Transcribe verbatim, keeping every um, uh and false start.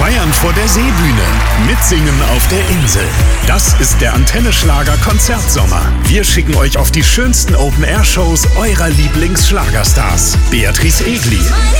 Feiern vor der Seebühne. Mitsingen auf der Insel. Das ist der Antenne Schlager Konzertsommer. Wir schicken euch auf die schönsten Open-Air-Shows eurer Lieblingsschlagerstars. Beatrice Egli,